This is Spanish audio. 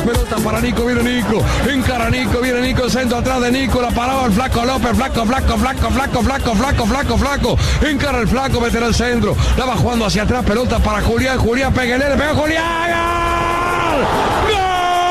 pelota para Nico, viene Nico, encara Nico, viene Nico, el centro atrás de Nico, la paraba el Flaco López, flaco, encara el Flaco, meterá el centro, la va jugando hacia atrás, pelota para Julián, Julián, pégale, le pega Julián, ¡gol!